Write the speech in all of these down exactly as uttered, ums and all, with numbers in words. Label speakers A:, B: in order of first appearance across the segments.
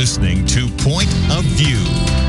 A: listening to Point of View.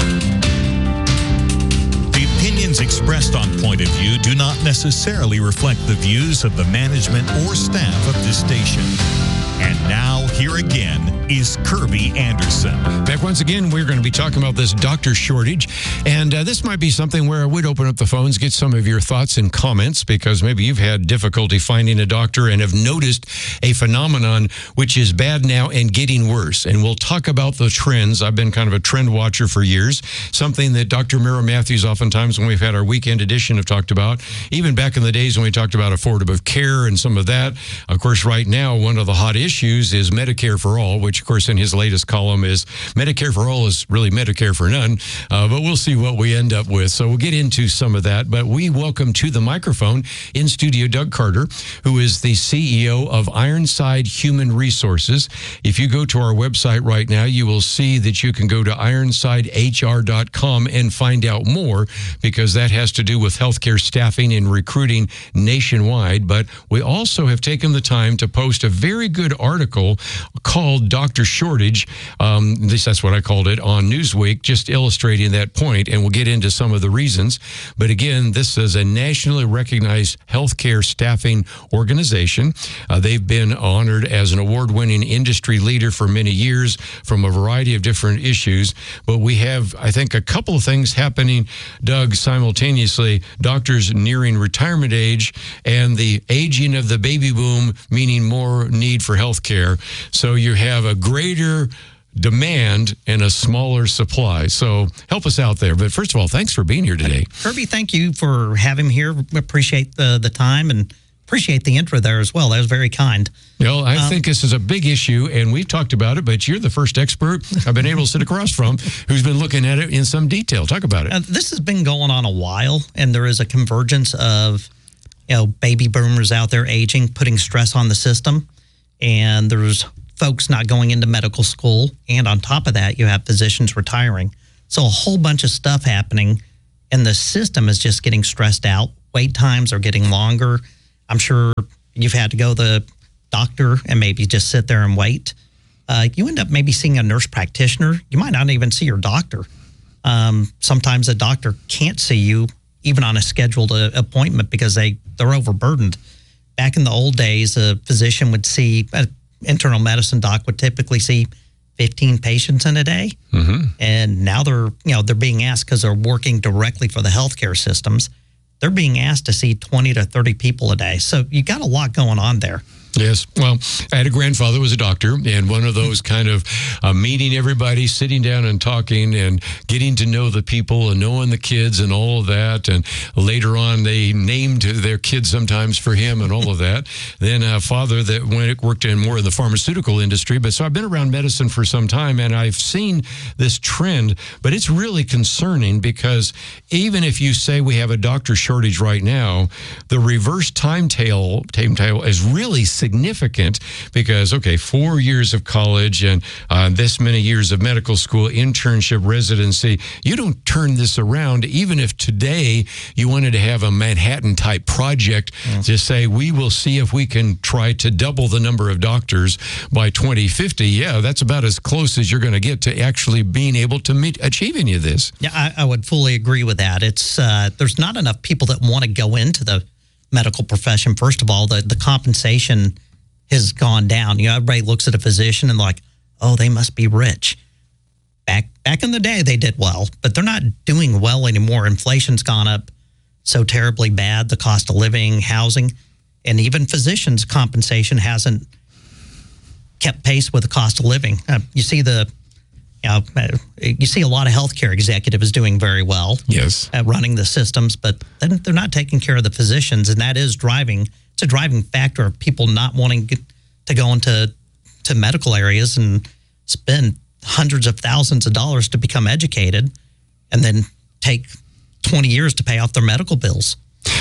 A: The opinions expressed on Point of View do not necessarily reflect the views of the management or staff of this station. And now, here again is Kirby Anderson.
B: Back once again, we're going to be talking about this doctor shortage. And uh, this might be something where we'd open up the phones, get some of your thoughts and comments, because maybe you've had difficulty finding a doctor and have noticed a phenomenon which is bad now and getting worse. And we'll talk about the trends. I've been kind of a trend watcher for years, something that Doctor Mira Matthews oftentimes when we've had our weekend edition have talked about, even back in the days when we talked about affordable care and some of that. Of course, right now, one of the hot issues is Medicare for All, which, of course, in his latest column is Medicare for All is really Medicare for none, uh, but we'll see what we end up with. So we'll get into some of that, but we welcome to the microphone in studio Doug Carter, who is the C E O of Ironside Human Resources. If you go to our website right now, you will see that you can go to ironside h r dot com and find out more, because that has to do with healthcare staffing and recruiting nationwide. But we also have taken the time to post a very good article called Doctor Shortage. Um, at least that's what I called it on Newsweek, just illustrating that point, and we'll get into some of the reasons. But again, this is a nationally recognized healthcare staffing organization. Uh, they've been honored as an award-winning industry leader for many years from a variety of different issues. But we have, I think, a couple of things happening, Doug, simultaneously. Doctors nearing retirement age and the aging of the baby boom, meaning more need for health care. So you have a greater demand and a smaller supply. So help us out there. But first of all, thanks for being here today.
C: Kirby, thank you for having me here. Appreciate the, the time and appreciate the intro there as well. That was very kind.
B: Well, I
C: um,
B: think this is a big issue, and we've talked about it, but you're the first expert I've been able to sit across from who's been looking at it in some detail. Talk about it.
C: Uh, this has been going on a while, and there is a convergence of, you know, baby boomers out there aging, putting stress on the system, and there's folks not going into medical school, and on top of that, you have physicians retiring. So a whole bunch of stuff happening, and the system is just getting stressed out. Wait times are getting longer. I'm sure you've had to go to the doctor and maybe just sit there and wait. Uh, you end up maybe seeing a nurse practitioner. You might not even see your doctor. Um, sometimes a doctor can't see you even on a scheduled uh, appointment because they, they're overburdened. Back in the old days, a physician would see, an internal medicine doc would typically see fifteen patients in a day. Mm-hmm. And now they're, you know, they're being asked, because they're working directly for the healthcare systems, they're being asked to see twenty to thirty people a day. So you got a lot going on there.
B: Yes. Well, I had a grandfather who was a doctor, and one of those kind of uh, meeting everybody, sitting down and talking and getting to know the people and knowing the kids and all of that. And later on, they named their kids sometimes for him and all of that. Then a father that went, worked in more of the pharmaceutical industry. But so I've been around medicine for some time, and I've seen this trend, but it's really concerning, because even if you say we have a doctor shortage right now, the reverse timetable, timetable is really significant, because, okay, four years of college and uh, this many years of medical school, internship, residency, you don't turn this around. Even if today you wanted to have a Manhattan-type project yeah. to say, we will see if we can try to double the number of doctors by twenty fifty, yeah, that's about as close as you're going to get to actually being able to meet achieving you this.
C: Yeah, I, I would fully agree with that. It's uh, there's not enough people that want to go into the medical profession. First of all, the, the compensation has gone down. You know, everybody looks at a physician and like, oh, they must be rich. Back back in the day, they did well, but they're not doing well anymore. Inflation's gone up so terribly bad, the cost of living, housing, and even physicians' compensation hasn't kept pace with the cost of living. Uh, you see the You know, you see a lot of healthcare executives doing very well
B: yes.
C: at running the systems, but then they're not taking care of the physicians, and that is driving. It's a driving factor of people not wanting to go into to medical areas and spend hundreds of thousands of dollars to become educated, and then take twenty years to pay off their medical bills.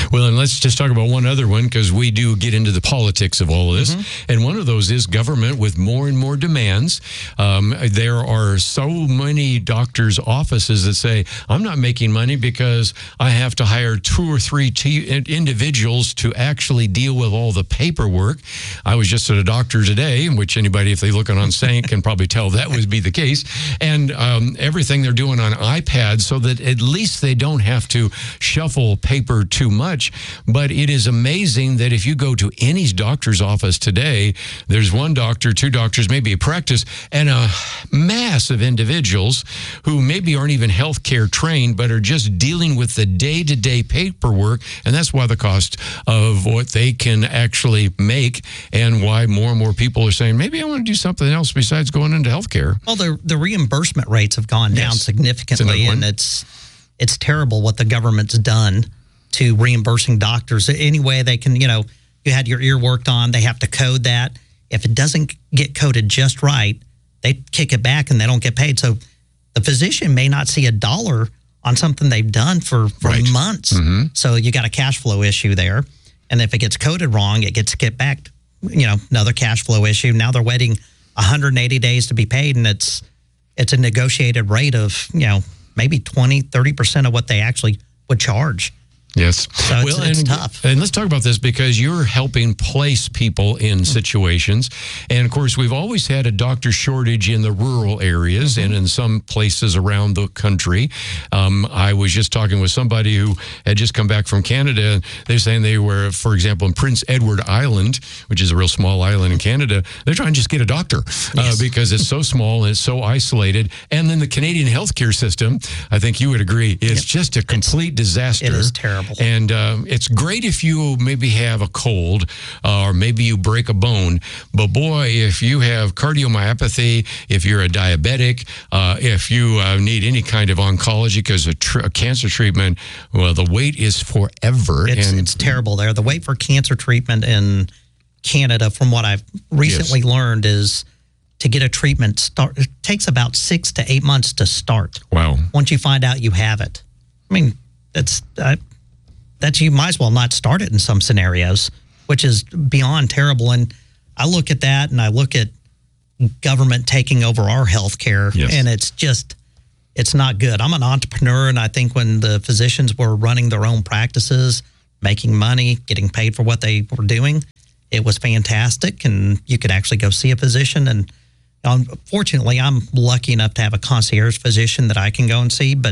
B: Well, and let's just talk about one other one, because we do get into the politics of all of this. Mm-hmm. And one of those is government with more and more demands. Um, there are so many doctors' offices that say, I'm not making money because I have to hire two or three t- individuals to actually deal with all the paperwork. I was just at a doctor today, in which anybody, if they look on Sync, can probably tell that would be the case. And um, everything they're doing on iPads, so that at least they don't have to shuffle paper too much. But it is amazing that if you go to any doctor's office today, there's one doctor, two doctors, maybe a practice, and a mass of individuals who maybe aren't even healthcare trained, but are just dealing with the day-to-day paperwork. And that's why the cost of what they can actually make, and why more and more people are saying, maybe I want to do something else besides going into healthcare.
C: Well, the, the reimbursement rates have gone down
B: yes.
C: significantly, and it's it's terrible what the government's done to reimbursing doctors. Any way they can, you know, you had your ear worked on, they have to code that. If it doesn't get coded just right, they kick it back and they don't get paid. So the physician may not see a dollar on something they've done for, for
B: right.
C: months.
B: Mm-hmm.
C: So you got a cash flow issue there. And if it gets coded wrong, it gets kicked back, you know, another cash flow issue. Now they're waiting one hundred eighty days to be paid, and it's it's a negotiated rate of, you know, maybe twenty, thirty percent of what they actually would charge.
B: Yes.
C: So it's,
B: well,
C: it's
B: and,
C: tough.
B: And let's talk about this, because you're helping place people in situations. And, of course, we've always had a doctor shortage in the rural areas mm-hmm. and in some places around the country. Um, I was just talking with somebody who had just come back from Canada. And they're saying they were, for example, in Prince Edward Island, which is a real small island in Canada. They're trying to just get a doctor yes. uh, because it's so small and it's so isolated. And then the Canadian healthcare system, I think you would agree, is yep. just a complete
C: it's,
B: disaster.
C: It is terrible.
B: And um, it's great if you maybe have a cold uh, or maybe you break a bone. But boy, if you have cardiomyopathy, if you're a diabetic, uh, if you uh, need any kind of oncology because of tr- a cancer treatment, well, the wait is forever.
C: It's,
B: and
C: it's terrible there. The wait for cancer treatment in Canada, from what I've recently yes. learned, is to get a treatment, start, it takes about six to eight months to start.
B: Wow.
C: Once you find out you have it. I mean, that's... Uh, that you might as well not start it in some scenarios, which is beyond terrible. And I look at that and I look at government taking over our health care, yes. and it's just, it's not good. I'm an entrepreneur, and I think when the physicians were running their own practices, making money, getting paid for what they were doing, it was fantastic, and you could actually go see a physician. And unfortunately, I'm lucky enough to have a concierge physician that I can go and see, but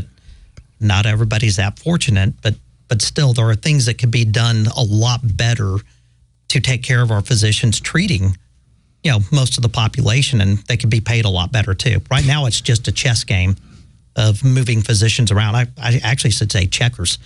C: not everybody's that fortunate. But But still, there are things that could be done a lot better to take care of our physicians treating, you know, most of the population, and they could be paid a lot better too. Right now, it's just a chess game of moving physicians around. I, I actually should say checkers.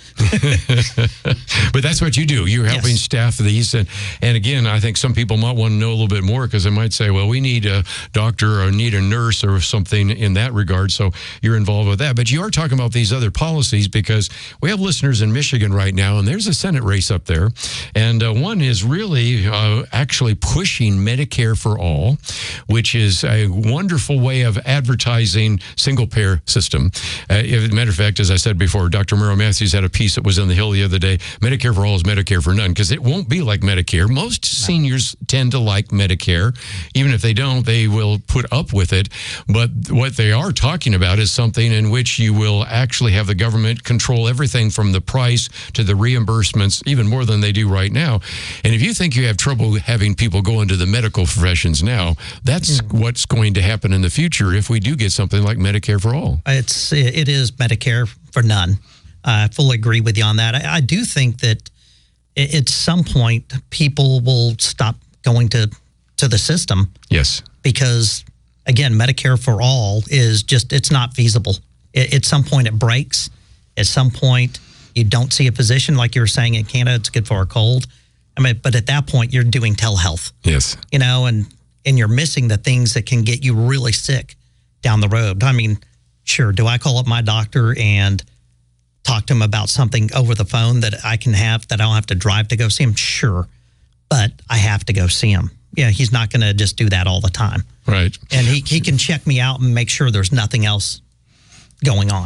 B: But that's what you do. You're helping yes. staff these. And, and again, I think some people might want to know a little bit more, because they might say, well, we need a doctor or need a nurse or something in that regard. So you're involved with that. But you are talking about these other policies, because we have listeners in Michigan right now, and there's a Senate race up there. And uh, one is really uh, actually pushing Medicare for all, which is a wonderful way of advertising single-payer system. Uh, as a matter of fact, as I said before, Doctor Merrill Matthews had a piece that was in the Hill the other day. Medicare for all is Medicare for none, because it won't be like Medicare. Most seniors tend to like Medicare. Even if they don't, they will put up with it. But what they are talking about is something in which you will actually have the government control everything from the price to the reimbursements, even more than they do right now. And if you think you have trouble having people go into the medical professions now, that's mm. what's going to happen in the future if we do get something like Medicare for all.
C: It's It is Medicare for none. I fully agree with you on that. I, I do think that at some point people will stop going to, to the system.
B: Yes.
C: Because, again, Medicare for all is just, it's not feasible. It, at some point it breaks. At some point you don't see a physician, like you were saying in Canada, it's good for a cold. I mean, but at that point you're doing telehealth.
B: Yes.
C: You know, and, and you're missing the things that can get you really sick down the road. I mean, sure, do I call up my doctor and talk to him about something over the phone that I can have, that I don't have to drive to go see him? Sure, but I have to go see him. Yeah, he's not going to just do that all the time.
B: Right.
C: And he, he can check me out and make sure there's nothing else going on.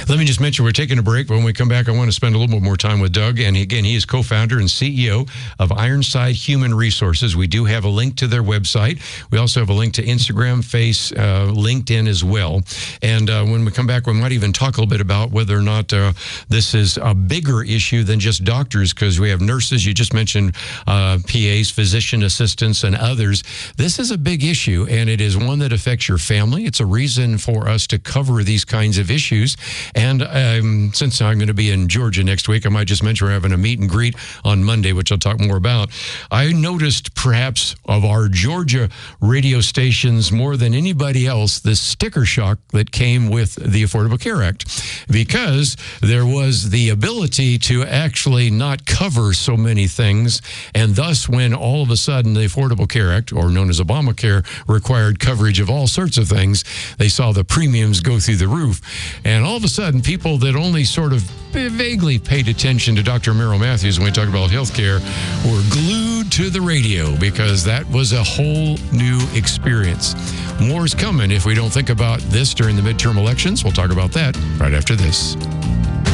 B: Let me just mention we're taking a break. When we come back, I want to spend a little bit more time with Doug. And again, he is co-founder and C E O of Ironside Human Resources. We do have a link to their website. We also have a link to Instagram, Face, uh, LinkedIn as well. And uh, when we come back, we might even talk a little bit about whether or not uh, this is a bigger issue than just doctors, because we have nurses. You just mentioned uh, P As, physician assistants, and others. This is a big issue, and it is one that affects your family. It's a reason for us to cover these kinds of issues. And um, since I'm going to be in Georgia next week, I might just mention we're having a meet and greet on Monday, which I'll talk more about. I noticed perhaps of our Georgia radio stations more than anybody else the sticker shock that came with the Affordable Care Act, because there was the ability to actually not cover so many things. And thus, when all of a sudden the Affordable Care Act, or known as Obamacare, required coverage of all sorts of things, they saw the premiums go through the roof. And all of a sudden, people that only sort of vaguely paid attention to Doctor Merrill Matthews when we talk about healthcare were glued to the radio, because that was a whole new experience. More is coming if we don't think about this during the midterm elections. We'll talk about that right after this.